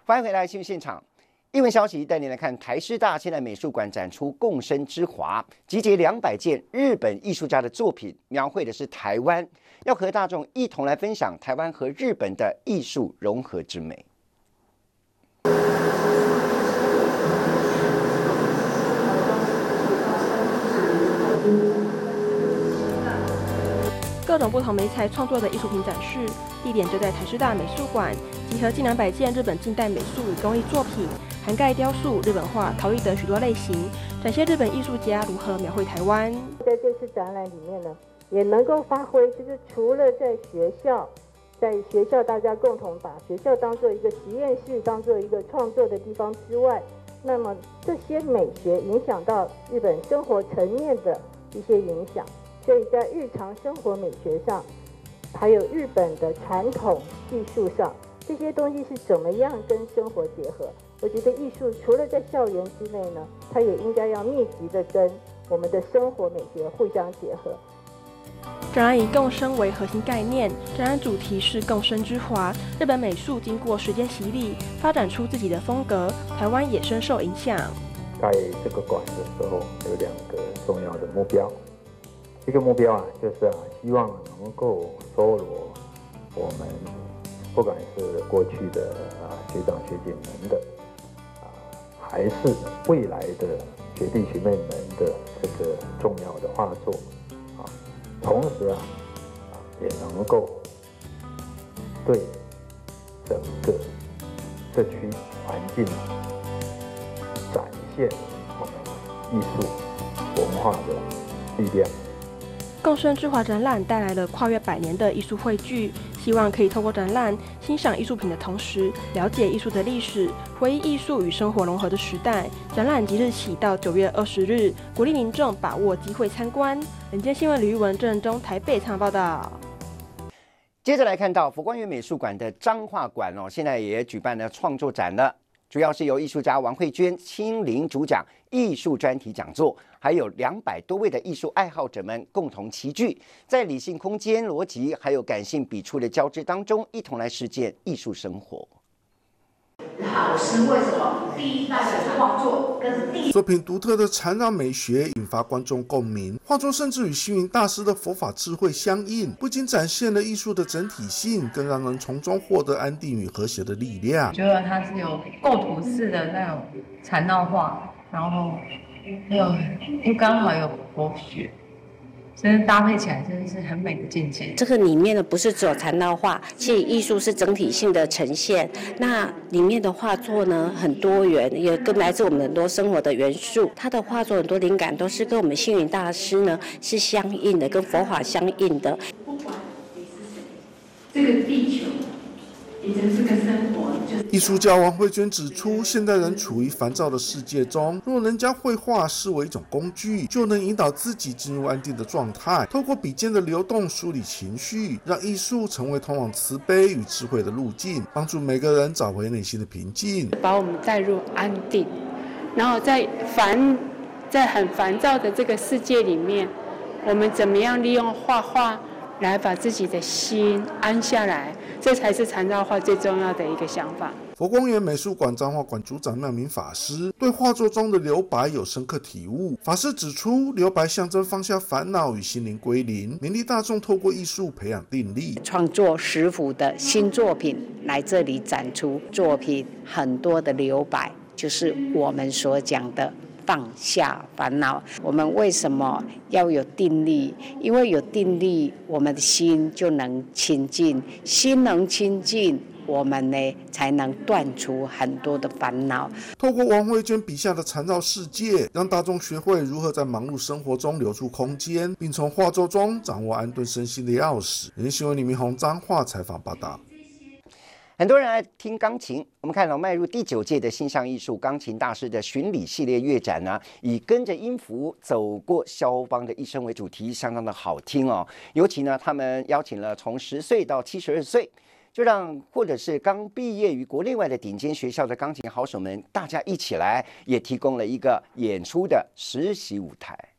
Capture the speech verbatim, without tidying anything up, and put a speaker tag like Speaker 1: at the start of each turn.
Speaker 1: 欢迎回来新闻现场。艺文消息带您来看，台师大现代美术馆展出《共生之华》，集结两百件日本艺术家的作品，描绘的是台湾，要和大众一同来分享台湾和日本的艺术融合之美。
Speaker 2: 各种不同媒材创作的艺术品展示，地点就在台师大美术馆，集合近两百件日本近代美术与工艺作品，涵盖雕塑、日本画、陶艺等许多类型，展现日本艺术家如何描绘台湾。
Speaker 3: 在这次展览里面呢，也能够发挥，就是除了在学校，在学校大家共同把学校当做一个实验室，当做一个创作的地方之外，那么这些美学影响到日本生活层面的一些影响。所以在日常生活美学上，还有日本的传统艺术上，这些东西是怎么样跟生活结合？我觉得艺术除了在校园之内呢，它也应该要密集的跟我们的生活美学互相结合。
Speaker 2: 展览以共生为核心概念，展览主题是共生之华。日本美术经过时间洗礼，发展出自己的风格，台湾也深受影响。
Speaker 4: 盖这个馆的时候有两个重要的目标。一个目标啊，就是啊，希望能够收罗我们不管是过去的啊学长学姐们的啊，还是未来的学弟学妹们的这个重要的画作啊，同时啊啊也能够对整个社区环境展现我们艺术文化的力量。
Speaker 2: 共生之华展览带来了跨越百年的艺术汇聚，希望可以透过展览欣赏艺术品的同时，了解艺术的历史，回忆艺术与生活融合的时代。展览即日起到九月二十日，鼓励民众把握机会参观。人间新闻吕玉文、郑中台北采访报道。
Speaker 1: 接着来看到佛光园美术馆的彰化馆哦，现在也举办了创作展了。主要是由艺术家王慧娟亲临主讲艺术专题讲座，还有两百多位的艺术爱好者们共同齐聚，在理性空间逻辑还有感性笔触的交织当中，一同来实践艺术生活。
Speaker 5: 老师为什么第一代的画作跟第一
Speaker 6: 作品独特的缠绕美学引发观众共鸣，画作甚至与星云大师的佛法智慧相应，不仅展现了艺术的整体性，更让人从中获得安定与和谐的力量。
Speaker 7: 我觉得它是有构图式的那种缠绕画，然后有又刚好有佛学，真的搭配起来真的是很美的境界。
Speaker 8: 这个里面呢，不是只有缠绕画，其实艺术是整体性的呈现。那里面的画作呢，很多元，也跟来自我们很多生活的元素。他的画作很多灵感都是跟我们星云大师呢是相应的，跟佛法相应的。
Speaker 5: 不管你是谁，这个地球已经是个生活。
Speaker 6: 艺术家王慧娟指出，现代人处于烦躁的世界中，若能将绘画视为一种工具，就能引导自己进入安定的状态。透过笔尖的流动梳理情绪，让艺术成为通往慈悲与智慧的路径，帮助每个人找回内心的平静，
Speaker 9: 把我们带入安定。然后在烦，在很烦躁的这个世界里面，我们怎么样利用画画来把自己的心安下来，这才是缠绕画最重要的一个想法。
Speaker 6: 佛光园美术馆彰化馆组长妙明法师对画作中的留白有深刻体悟。法师指出，留白象征放下烦恼与心灵归零，勉励大众透过艺术培养定力。
Speaker 8: 创作十幅的新作品来这里展出，作品很多的留白，就是我们所讲的放下烦恼。我们为什么要有定力？因为有定力，我们的心就能清净，心能清净，我们呢才能断除很多的烦恼。
Speaker 6: 透过王慧娟笔下的缠绕世界，让大众学会如何在忙碌生活中留出空间，并从画作中掌握安顿身心的钥匙。人新闻李明宏彰化采访报道。
Speaker 1: 很多人爱听钢琴，我们看到迈入第九届的星象艺术钢琴大师的巡礼系列乐展呢，以跟着音符走过肖邦的一生为主题，相当的好听哦。尤其呢，他们邀请了从十岁到七十二岁，就让或者是刚毕业于国内外的顶尖学校的钢琴好手们，大家一起来，也提供了一个演出的实习舞台。